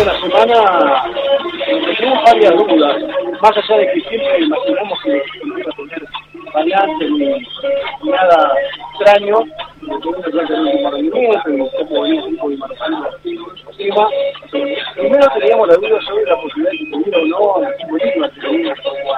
la semana tenemos varias dudas, más allá de que siempre imaginamos que no iba a tener variantes ni nada extraño, teniendo que tener un rendimiento y cómo venía el tipo de marcando encima. Primero teníamos la duda sobre la posibilidad de que tuviera o no el equipo Lima, que tenía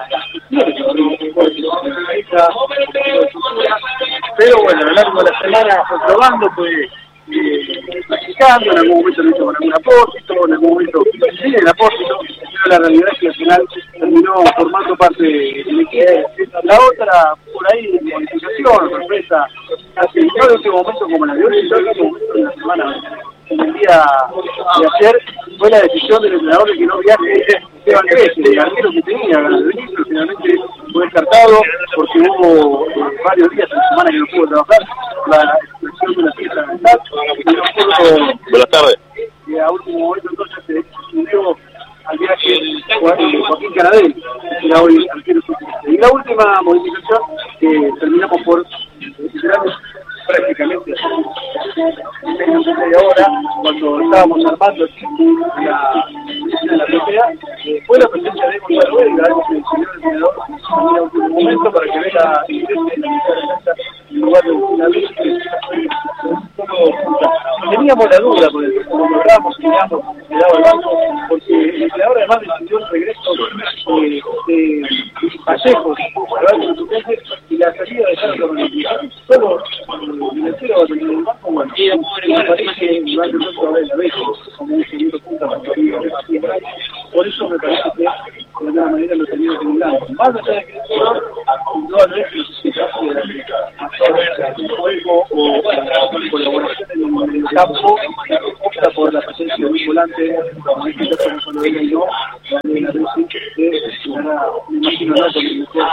pero bueno, a lo largo de la semana fue probando, fue practicando, en algún momento lo hizo con algún apósito, en algún momento sin el apósito, pero la realidad es que al final terminó formando parte del equipo. La otra, por ahí, modificación, sorpresa, casi no de último momento como la de hoy, sino de último momento de la semana. En el día de ayer fue la decisión del entrenador de que no viaje Esteban Cresci, el arquero que tenía ganas de venir, pero finalmente fue descartado porque hubo varios días en la semana que no pudo trabajar por la expresión de una fiesta mental. Buenas tardes. Y a último momento entonces se decidió al viaje Joaquín Canadell, que era hoy arquero suplente. Y la última modificación que terminamos por retirarnos prácticamente media hora cuando estábamos armando la PPA, fue la presencia de Gonzalo Vega, algo que el señor entrenador tenía último momento para que Vega ingrese en lugar de teníamos la duda porque cuando logramos quedaba el banco porque el entrenador además decidió el regreso de Vallejos y la salida de Carlos Rodríguez. Solo el tercero va a tener el banco, bueno, me parece que va a tener la vez como un segundo punto por eso me parece que de alguna manera lo tenía que un lado. Más allá de que no al resto se casi de juego o colaboración en el campo, opta por la presencia de un volante, como este caso no solo él y yo, me imagino no con el mejor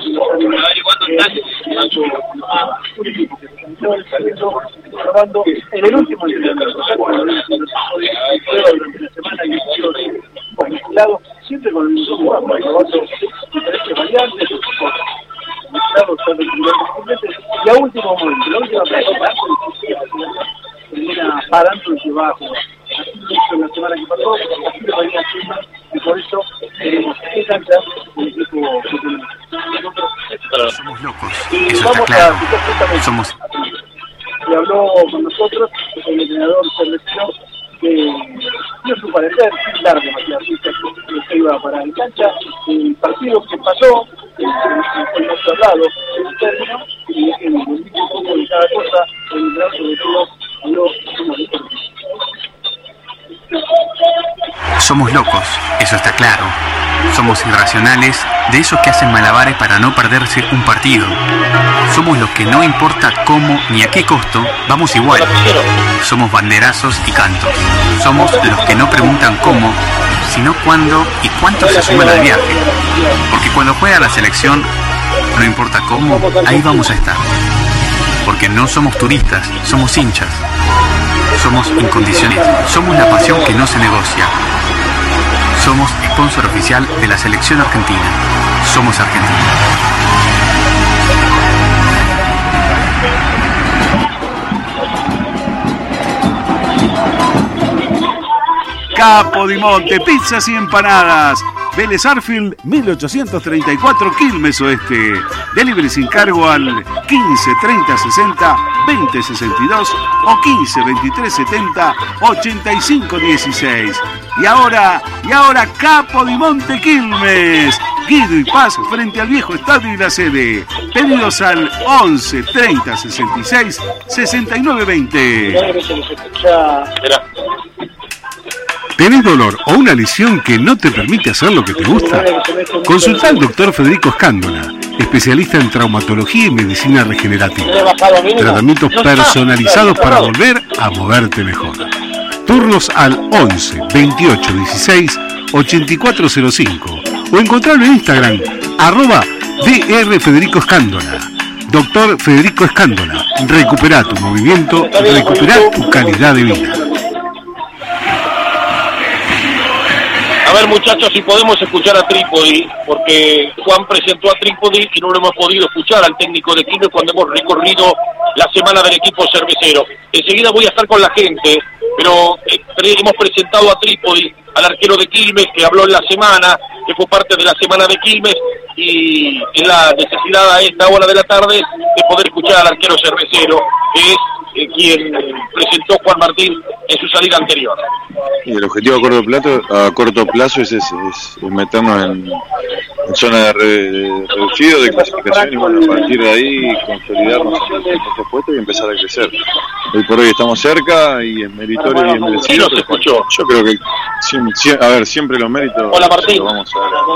probando en el último entrenamiento durante la semana y mezclado siempre con el mismo jugador, probando diferentes variantes, mezclados y a último momento, la última persona termina parando el que va a jugar. Así lo hizo la semana que pasó, así lo venía haciendo y por eso tenemos que cancha el equipo que tenemos. Somos locos, eso está claro. Somos... Y habló con nosotros el entrenador Cervecino que dio su parecer sin dar demasiado que iba para el cancha. El partido que pasó fue nuestro lado el término y el poco de cada cosa el entrenador sobre todo habló Somos locos, eso está claro. Somos irracionales, de esos que hacen malabares para no perderse un partido. Somos los que no importa cómo ni a qué costo, vamos igual. Somos banderazos y cantos. Somos los que no preguntan cómo, sino cuándo y cuánto se suman al viaje. Porque cuando juega la selección, no importa cómo, ahí vamos a estar. Porque no somos turistas, somos hinchas. Somos incondicionales. Somos la pasión que no se negocia. Somos sponsor oficial de la selección argentina. Somos Argentina. Capo di Monte, pizzas y empanadas. Vélez Arfield, 1834, Quilmes Oeste. Delivery sin cargo al 15 30 60 20 62 o 15 23 70 85 16. Y ahora Capo di Monte Quilmes. Guido y Paz frente al viejo estadio y la sede. Pedidos al 11 30 66 69 20. ¿Tenés dolor o una lesión que no te permite hacer lo que te gusta? Consulta al doctor Federico Escándola, especialista en traumatología y medicina regenerativa. Tratamientos personalizados para volver a moverte mejor. Turnos al 11 28 16 8405 o encontrarlo en Instagram @Dr. Federico Escándola. Doctor Federico Escándola, recupera tu movimiento, recupera tu calidad de vida. A ver, muchachos, si podemos escuchar a Trípodi, porque Juan presentó a Trípodi y no lo hemos podido escuchar al técnico de Quilmes cuando hemos recorrido la semana del equipo cervecero. Enseguida voy a estar con la gente, pero hemos presentado a Trípodi al arquero de Quilmes, que habló en la semana, que fue parte de la semana de Quilmes, y en la necesidad a esta hora de la tarde de poder escuchar al arquero cervecero, que es quien presentó Juan Martín en su salida anterior. Y el objetivo a corto plazo es ese, es meternos en zona de reducido, de clasificación, y bueno, a partir de ahí consolidarnos en estos puestos y empezar a crecer. Hoy por hoy estamos cerca y es meritorio y es merecido. Sí, escuchó. Yo creo que siempre los méritos. Hola, Martín. Los vamos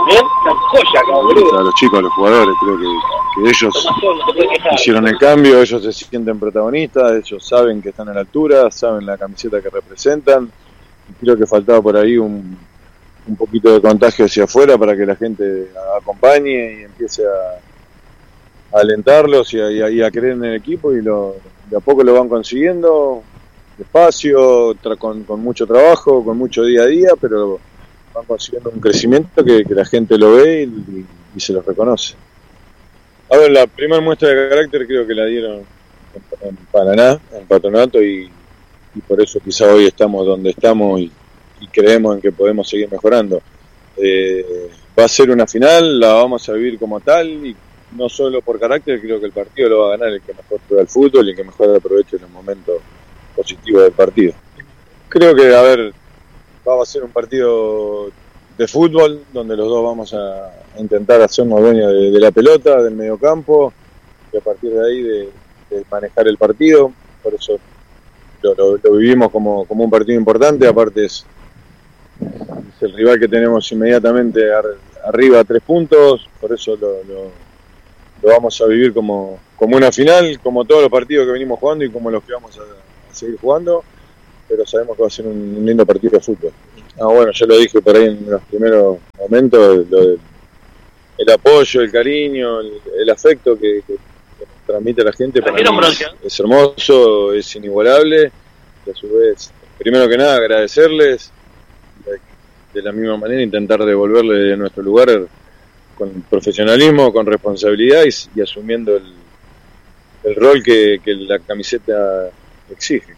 a los chicos, a los jugadores. Creo que ellos hicieron el cambio, ellos se sienten protagonistas, ellos saben que están a la altura, saben la camiseta que representan. Creo que faltaba por ahí un poquito de contagio hacia afuera para que la gente acompañe y empiece a alentarlos y a creer en el equipo, y de a poco lo van consiguiendo, despacio, con mucho trabajo, con mucho día a día, pero van consiguiendo un crecimiento que la gente lo ve y se los reconoce. A ver, la primera muestra de carácter creo que la dieron en Paraná, en Patronato, y por eso quizá hoy estamos donde estamos y creemos en que podemos seguir mejorando. Va a ser una final, la vamos a vivir como tal, y no solo por carácter, creo que el partido lo va a ganar el que mejor juega al fútbol y el que mejor aproveche los momentos positivos del partido. Creo que, va a ser un partido de fútbol, donde los dos vamos a intentar hacernos dueños de la pelota, del mediocampo, y a partir de ahí de manejar el partido. Por eso lo vivimos como un partido importante. Aparte es el rival que tenemos inmediatamente arriba a 3 puntos, por eso lo vamos a vivir como una final, como todos los partidos que venimos jugando y como los que vamos a seguir jugando, pero sabemos que va a ser un lindo partido de fútbol. Bueno, yo lo dije por ahí en los primeros momentos, el apoyo, el cariño, el afecto que transmite la gente para mí es hermoso, es inigualable, y a su vez, primero que nada, agradecerles, de la misma manera intentar devolverle a nuestro lugar con profesionalismo, con responsabilidad y asumiendo el rol que la camiseta exige.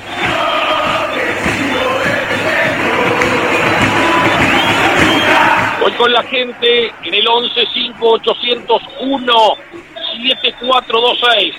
Hoy con la gente en el 11-5-801-7426,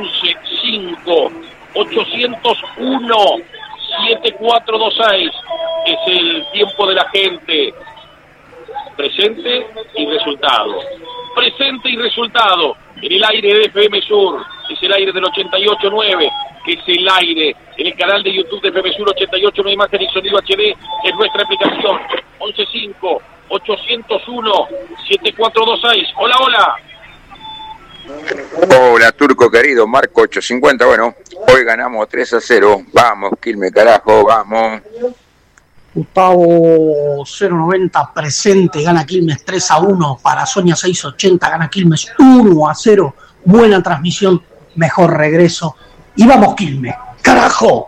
11-5-801-7426, es el tiempo de la gente. Presente y resultado. Presente y resultado. En el aire de FM Sur, es el aire del 88.9, que es el aire en el canal de YouTube de FM Sur 88.9, imagen y sonido HD, es nuestra aplicación. 11-5-801-7426. Hola, hola. Hola, Turco querido, Marco 850. Bueno, hoy ganamos 3-0. Vamos, Quilmes, carajo, vamos. Gustavo 090 presente, gana Quilmes 3-1. Para Sonia 680, gana Quilmes 1-0. Buena transmisión, mejor regreso. Y vamos, Quilmes, carajo.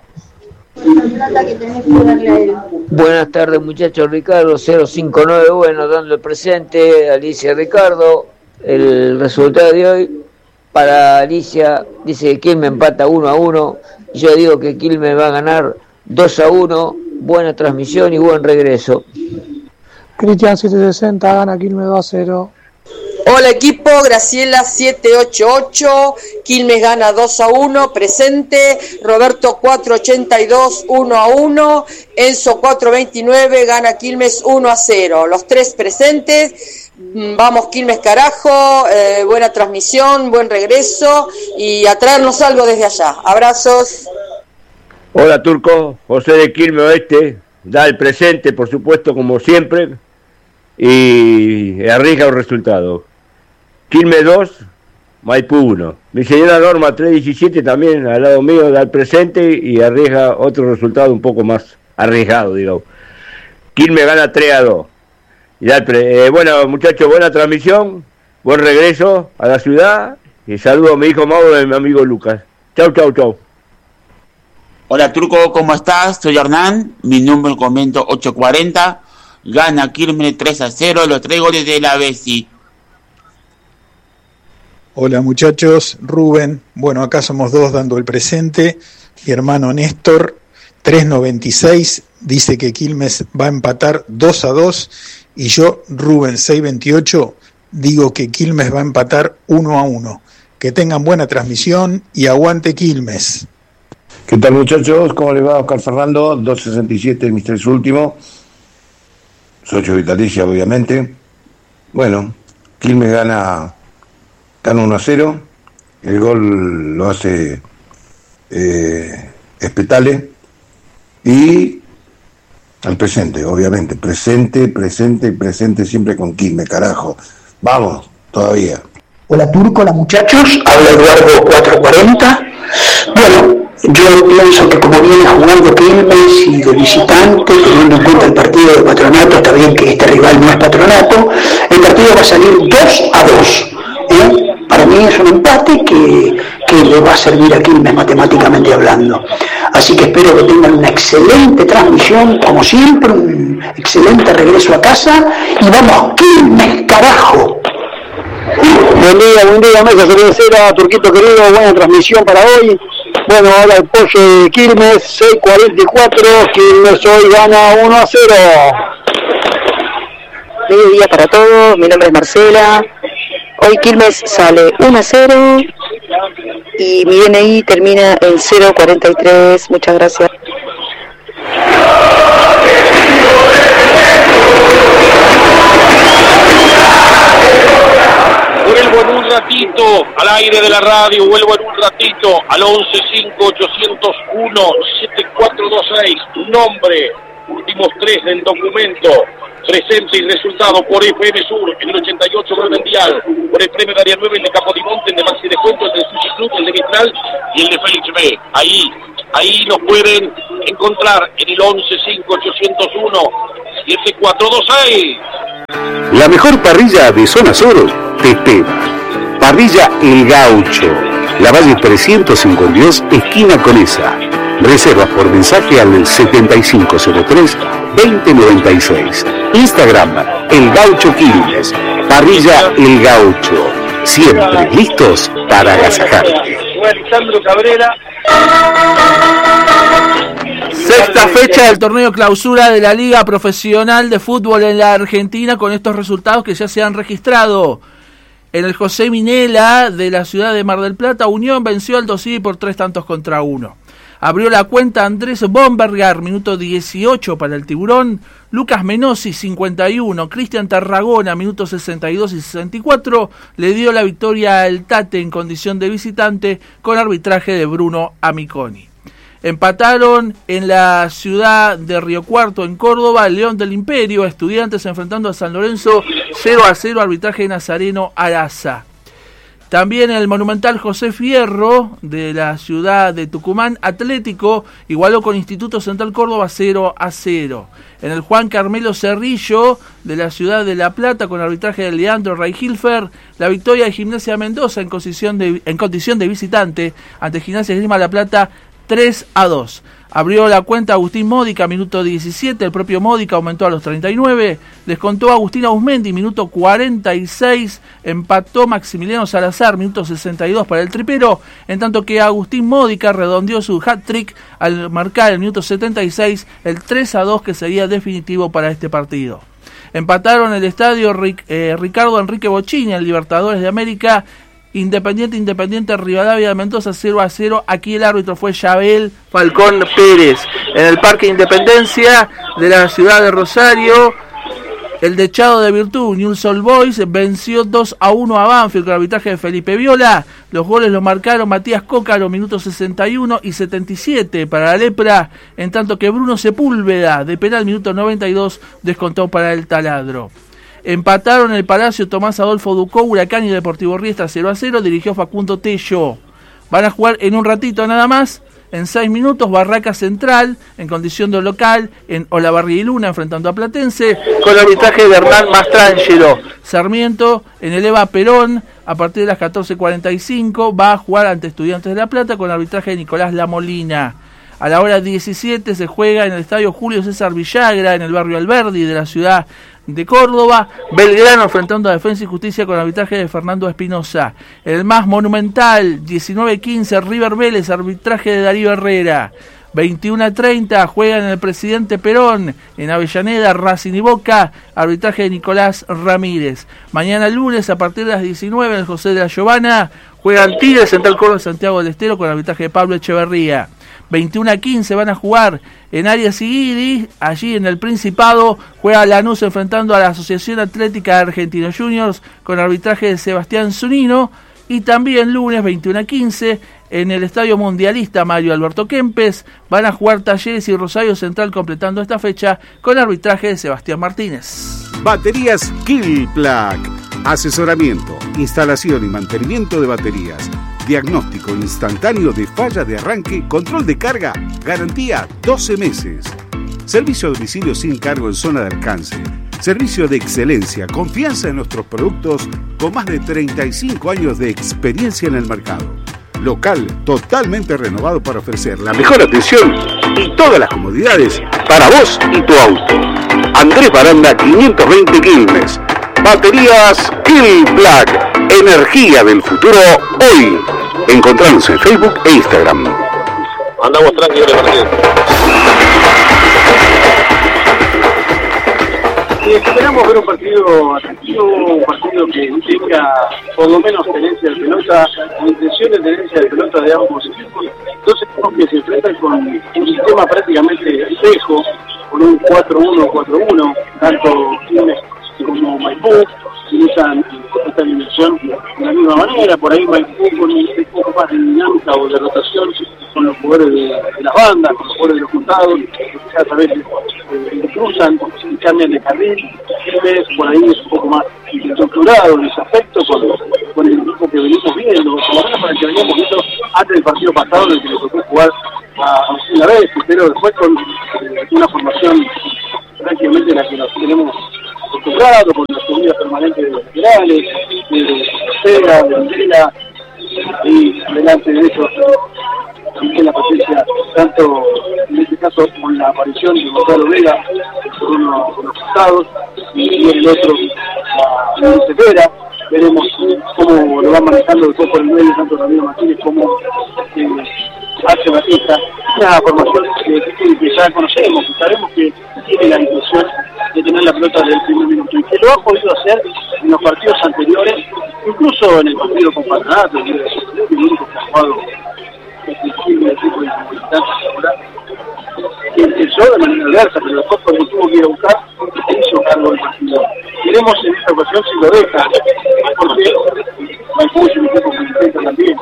Buenas tardes, muchachos. Ricardo 059, bueno, dando el presente. Alicia Ricardo, el resultado de hoy para Alicia dice que Quilmes empata 1-1. Yo digo que Quilmes va a ganar 2-1. Buena transmisión y buen regreso. Cristian 760, gana Quilmes 2-0. Hola equipo, Graciela 788, Quilmes gana 2-1, presente, Roberto 482, 1-1, Enzo 429, gana Quilmes 1-0, los 3 presentes. Vamos Quilmes carajo, buena transmisión, buen regreso y a traernos algo desde allá. Abrazos. Hola Turco, José de Quilmes Oeste, da el presente por supuesto como siempre y arriesga un resultado. Quilmes 2, Maipú 1. Mi señora Norma 317 también al lado mío da el presente y arriesga otro resultado un poco más arriesgado, digamos. Quilmes gana 3-2. Y da bueno muchachos, buena transmisión, buen regreso a la ciudad y saludo a mi hijo Mauro y a mi amigo Lucas. Chau, chau, chau. Hola Turco, ¿cómo estás? Soy Hernán, mi número comento 840, gana Quilmes 3-0, los 3 goles de la Bessi. Hola muchachos, Rubén, bueno acá somos 2 dando el presente, mi hermano Néstor 396 dice que Quilmes va a empatar 2-2 y yo, Rubén 628, digo que Quilmes va a empatar 1-1. Que tengan buena transmisión y aguante Quilmes. ¿Qué tal, muchachos? ¿Cómo les va? Oscar Fernando, 267, mis 3 últimos. Socio vitalicia, obviamente. Bueno, Quilmes gana 1-0. El gol lo hace Espetale. Y al presente, obviamente. Presente siempre con Quilmes, carajo. Vamos, todavía. Hola Turco, hola muchachos, habla Eduardo 440. Bueno, yo pienso que como viene jugando Quilmes y de visitante, teniendo en cuenta el partido de Patronato, está bien que este rival no es Patronato, el partido va a salir 2-2. Para mí es un empate que le va a servir a Quilmes matemáticamente hablando. Así que espero que tengan una excelente transmisión, como siempre, un excelente regreso a casa y vamos, Quilmes, carajo. Buen día, mesa cervecera, Turquito querido, buena transmisión para hoy. Bueno, ahora el pollo de Quilmes, 6:44, Quilmes hoy gana 1-0. Medio día para todos, mi nombre es Marcela. Hoy Quilmes sale 1-0 y mi DNI termina en 043. Muchas gracias. Vuelvo en un ratito al aire de la radio, vuelvo en un ratito al 1158017426. Nombre, últimos 3 del documento, presente y resultado por FM Sur, en el 88 del Dial, por el premio de Área 9, el de Capodimonte, el de Maxi Descuento, el de Sushi Club, el de Vitral y el de Félix B. Ahí nos pueden encontrar en el 1158017426. La mejor parrilla de Zona Sur te espera. Parrilla El Gaucho, La Valle 352, esquina Conesa. Reservas por mensaje al 7503-2096. Instagram, El Gaucho Quilmes. Parrilla El Gaucho. Siempre listos para agasajarte. Alejandro Cabrera. Sexta fecha del torneo clausura de la Liga Profesional de Fútbol en la Argentina, con estos resultados que ya se han registrado. En el José Minela de la ciudad de Mar del Plata, Unión venció al Dosí por 3-1. Abrió la cuenta Andrés Bombergar, minuto 18 para el Tiburón. Lucas Menossi, 51. Cristian Tarragona, minutos 62 y 64. Le dio la victoria al Tate en condición de visitante con arbitraje de Bruno Amiconi. Empataron en la ciudad de Río Cuarto, en Córdoba, el León del Imperio, Estudiantes enfrentando a San Lorenzo, 0-0, arbitraje de Nazareno Araza. También en el Monumental José Fierro de la ciudad de Tucumán, Atlético igualó con Instituto Central Córdoba 0-0. En el Juan Carmelo Cerrillo de la ciudad de La Plata, con arbitraje de Leandro Reihilfer, la victoria de Gimnasia Mendoza en condición de visitante ante Gimnasia Esgrima La Plata 3-2. Abrió la cuenta Agustín Módica, minuto 17, el propio Módica aumentó a los 39, descontó a Agustín Ausmendi, minuto 46, empató Maximiliano Salazar, minuto 62 para el tripero, en tanto que Agustín Módica redondeó su hat-trick al marcar el minuto 76, el 3-2 que sería definitivo para este partido. Empataron el estadio Ricardo Enrique Bocini, el Libertadores de América, Independiente Rivadavia de Mendoza 0-0. Aquí el árbitro fue Yabel Falcón Pérez. En el Parque Independencia de la ciudad de Rosario, el Dechado de Virtud, Newell's Old Boys, venció 2-1 a Banfield con arbitraje de Felipe Viola. Los goles los marcaron Matías Cócaro, minutos 61 y 77 para la Lepra, en tanto que Bruno Sepúlveda, de penal, minuto 92, descontó para el Taladro. Empataron en el Palacio Tomás Adolfo Ducó, Huracán y Deportivo Riestra 0-0, dirigió Facundo Tello. Van a jugar en un ratito nada más, en 6 minutos, Barraca Central, en condición de local, en Olavarría y Luna, enfrentando a Platense, con el arbitraje de Hernán Mastrangelo. Sarmiento, en el Eva Perón, a partir de las 14:45, va a jugar ante Estudiantes de La Plata, con el arbitraje de Nicolás Lamolina. A la hora 17 se juega en el estadio Julio César Villagra, en el barrio Alberdi de la ciudad de Córdoba, Belgrano enfrentando a Defensa y Justicia con arbitraje de Fernando Espinosa. El más monumental, 19-15, River Vélez, arbitraje de Darío Herrera. 21:30 juegan el Presidente Perón en Avellaneda, Racing y Boca, arbitraje de Nicolás Ramírez. Mañana lunes a partir de las 19 en el José de la Giovana juegan Tigres Central Córdoba Santiago del Estero con arbitraje de Pablo Echeverría. 21:15 van a jugar en Arias y Guidi, allí en el Principado juega Lanús enfrentando a la Asociación Atlética de Argentinos Juniors con arbitraje de Sebastián Zunino. Y también lunes 21:15 en el Estadio Mundialista Mario Alberto Kempes van a jugar Talleres y Rosario Central completando esta fecha con arbitraje de Sebastián Martínez. Baterías Killplug. Asesoramiento, instalación y mantenimiento de baterías. Diagnóstico instantáneo de falla de arranque, control de carga, garantía 12 meses. Servicio a domicilio sin cargo en zona de alcance. Servicio de excelencia, confianza en nuestros productos con más de 35 años de experiencia en el mercado. Local totalmente renovado para ofrecer la mejor atención y todas las comodidades para vos y tu auto. Andrés Baranda 520 Quilmes. Baterías Killplug. Energía del futuro hoy. Encontrarnos en Facebook e Instagram. Andamos tranquilos, Martín. Esperamos ver un partido atractivo, un partido que tenga por lo menos tenencia de pelota, intención de tenencia de pelota de ambos equipos. Dos equipos que se enfrentan con un sistema prácticamente espejo, con un 4-1-4-1, tanto Quilmes como Maipú usan esta alineación de la misma manera. Por ahí Maipú con un poco más de dinámica o de rotación con los jugadores de las bandas, con los jugadores de los juntados, que a veces cruzan y cambian de carril. Quilmes por ahí es un poco más estructurado en ese aspecto con el equipo que venimos viendo, por lo menos para el que veníamos viendo antes del partido pasado, en el que le tocó jugar una vez, pero después con una formación prácticamente la que nos tenemos acostumbrado, con la subida permanente de los laterales, de Sega, de Andela, y delante de eso también la presencia, tanto en este caso con la aparición de Gonzalo Vega por uno de los costados y el otro Luis Cepeda. Veremos cómo lo va manejando después por el medio tanto Ramiro Martínez como Arce Batista. Una formación que ya conocemos, que sabemos que tiene la intención de tener la pelota desde el primer minuto y que lo ha podido hacer en los partidos anteriores, incluso en el partido con Patronato, el único que ha jugado el equipo de ahora, que empezó de manera adversa, pero después cuando tuvo que ir a buscar, se hizo cargo del partido. Queremos en esta ocasión si lo deja, porque Maipú es un equipo que intenta también,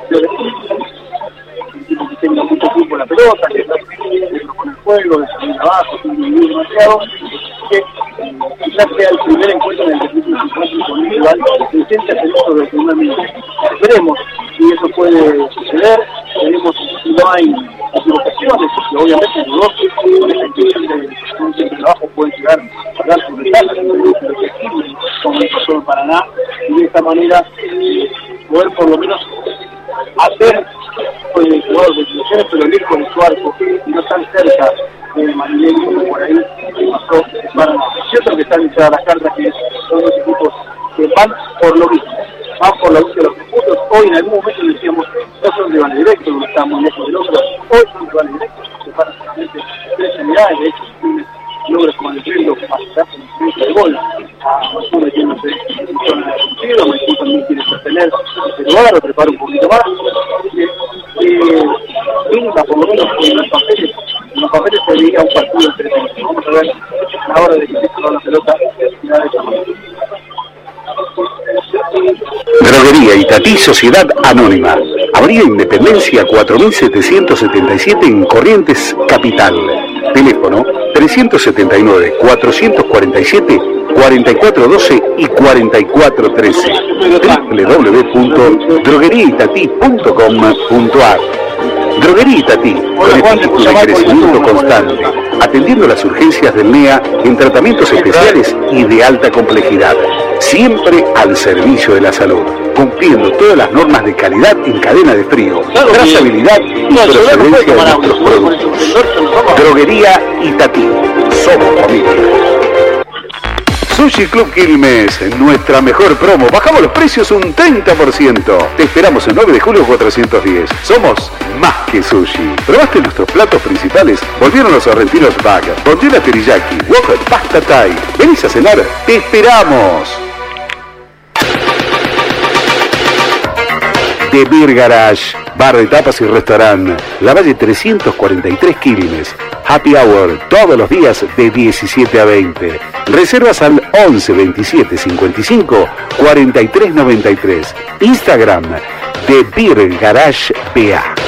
un equipo que tenga mucho tiempo en la pelota, que está con el juego, de salir abajo, muy demasiado, que quizás sea el primer encuentro en el que el equipo individual que intenta hacer esto desde el primer minuto. Esperemos si eso puede suceder, veremos si no hay equivocaciones, porque obviamente los dos con esta intención de trabajo pueden llegar a dar sus ventajas, como el pasó en Paraná, y de esta manera poder por lo menos hacer jugadores de instituciones, pero lejos de su arco y no tan cerca de Marilén como por ahí que pasó en Paraná. Es cierto que están iniciadas las cartas, que son dos equipos que van por lo mismo, van por la búsqueda de los puntos. Hoy en algún momento decíamos, no son rivales directos, uno está muy lejos del otro, hoy son rivales directos, se separan solamente 3 unidades, de hecho logra con el tren más atrás en el de gol, a metiéndose en zona de sentido, Maipú también quiere sostener ese lugar o prepara un poquito más, mínima por lo menos en los papeles se veía un partido entretenido. Vamos a ver la hora de que se la pelota y de esa manera. Droguería Itatí Sociedad Anónima. Avenida Independencia 4777 en Corrientes, Capital. Teléfono 379-447-4412 y 4413. www.drogueriaitatí.com.ar. Droguería Itatí, con espíritu de crecimiento constante, atendiendo las urgencias del NEA en tratamientos especiales y de alta complejidad, siempre al servicio de la salud, cumpliendo todas las normas de calidad en cadena de frío, trazabilidad y procedencia de nuestros productos. Droguería Itatí, somos familia. Sushi Club Quilmes, nuestra mejor promo. Bajamos los precios un 30%. Te esperamos el 9 de julio 410. Somos más que sushi. ¿Probaste nuestros platos principales? Volvieron los sorrentinos bag, bondiola teriyaki, wok pasta thai. ¿Venís a cenar? ¡Te esperamos! The Beer Garage, bar de tapas y restaurante, La Valle 343 Quilmes. Happy Hour todos los días de 17 a 20. Reservas al 11 27 55 43 93. Instagram The Beer Garage BA.